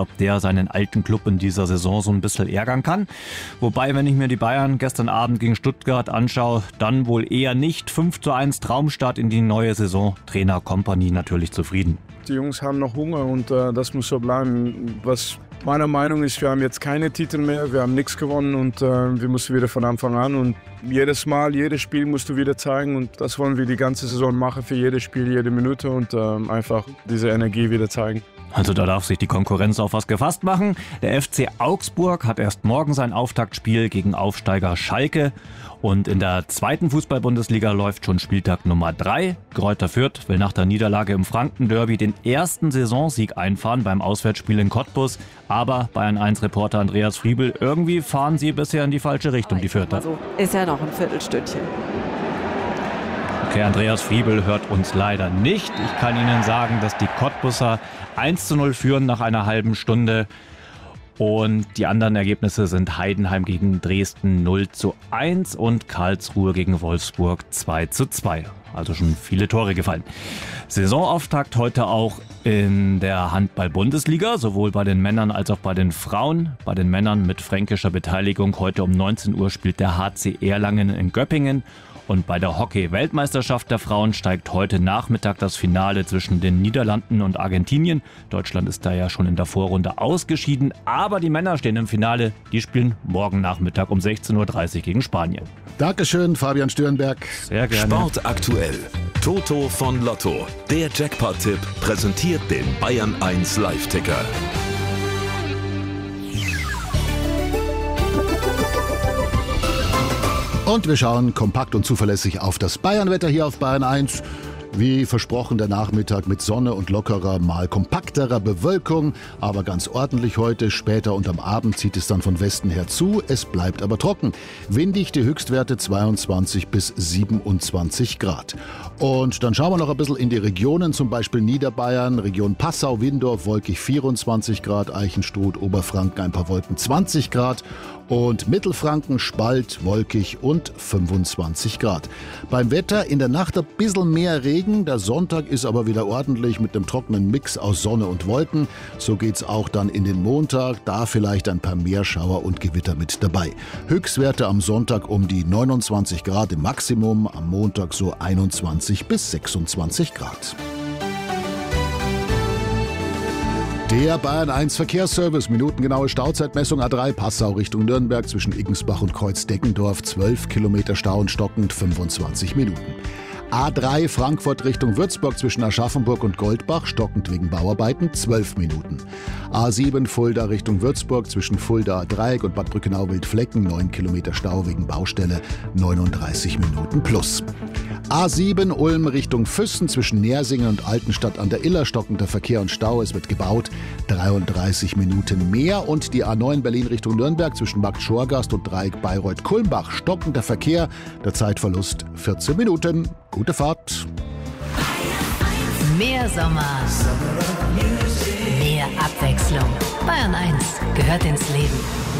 ob der seinen alten Club in dieser Saison so ein bisschen ärgern kann. Wobei, wenn ich mir die Bayern gestern Abend gegen Stuttgart anschaue, dann wohl eher nicht. 5:1 Traumstart in die neue Saison. Trainer Kompany natürlich zufrieden. Die Jungs haben noch Hunger und das muss so bleiben. Was meiner Meinung ist, wir haben jetzt keine Titel mehr, wir haben nichts gewonnen und wir müssen wieder von Anfang an. Und jedes Mal, jedes Spiel musst du wieder zeigen und das wollen wir die ganze Saison machen, für jedes Spiel, jede Minute und einfach diese Energie wieder zeigen. Also da darf sich die Konkurrenz auf was gefasst machen. Der FC Augsburg hat erst morgen sein Auftaktspiel gegen Aufsteiger Schalke. Und in der zweiten Fußball-Bundesliga läuft schon Spieltag Nummer 3. Greuther Fürth will nach der Niederlage im Franken-Derby den ersten Saisonsieg einfahren beim Auswärtsspiel in Cottbus. Aber Bayern 1-Reporter Andreas Friebel, irgendwie fahren sie bisher in die falsche Richtung, die Fürther. Also ist ja noch ein Viertelstündchen. Okay, Andreas Friebel hört uns leider nicht. Ich kann Ihnen sagen, dass die Cottbusser 1:0 führen nach einer halben Stunde. Und die anderen Ergebnisse sind Heidenheim gegen Dresden 0:1 und Karlsruhe gegen Wolfsburg 2:2. Also schon viele Tore gefallen. Saisonauftakt heute auch in der Handball-Bundesliga, sowohl bei den Männern als auch bei den Frauen. Bei den Männern mit fränkischer Beteiligung heute um 19 Uhr spielt der HC Erlangen in Göppingen. Und bei der Hockey-Weltmeisterschaft der Frauen steigt heute Nachmittag das Finale zwischen den Niederlanden und Argentinien. Deutschland ist da ja schon in der Vorrunde ausgeschieden. Aber die Männer stehen im Finale. Die spielen morgen Nachmittag um 16:30 Uhr gegen Spanien. Dankeschön, Fabian Stürnberg. Sehr gerne. Sport aktuell. Toto von Lotto. Der Jackpot-Tipp präsentiert den Bayern 1 Live-Ticker. Und wir schauen kompakt und zuverlässig auf das Bayern-Wetter hier auf Bayern 1. Wie versprochen, der Nachmittag mit Sonne und lockerer, mal kompakterer Bewölkung, aber ganz ordentlich heute. Später und am Abend zieht es dann von Westen her zu. Es bleibt aber trocken. Windig, die Höchstwerte 22 bis 27 Grad. Und dann schauen wir noch ein bisschen in die Regionen, zum Beispiel Niederbayern, Region Passau, Windorf, wolkig 24 Grad, Eichenstruth, Oberfranken, ein paar Wolken 20 Grad. Und Mittelfranken, Spalt, wolkig und 25 Grad. Beim Wetter in der Nacht ein bisschen mehr Regen. Der Sonntag ist aber wieder ordentlich mit einem trockenen Mix aus Sonne und Wolken. So geht's auch dann in den Montag. Da vielleicht ein paar Meerschauer und Gewitter mit dabei. Höchstwerte am Sonntag um die 29 Grad im Maximum. Am Montag so 21 bis 26 Grad. Der Bayern 1 Verkehrsservice, minutengenaue Stauzeitmessung A3 Passau Richtung Nürnberg zwischen Iggensbach und Kreuz-Deggendorf, 12 Kilometer Stau und stockend 25 Minuten. A3 Frankfurt Richtung Würzburg zwischen Aschaffenburg und Goldbach, stockend wegen Bauarbeiten, 12 Minuten. A7 Fulda Richtung Würzburg zwischen Fulda Dreieck und Bad Brückenau-Wildflecken, 9 Kilometer Stau wegen Baustelle, 39 Minuten plus. A7 Ulm Richtung Füssen zwischen Nersingen und Altenstadt an der Iller, stockender Verkehr und Stau, es wird gebaut, 33 Minuten mehr. Und die A9 Berlin Richtung Nürnberg zwischen Markt Schorgast und Dreieck Bayreuth-Kulmbach, stockender Verkehr, der Zeitverlust 14 Minuten. Gute Fahrt. Mehr Sommer, mehr Abwechslung. Bayern 1 gehört ins Leben.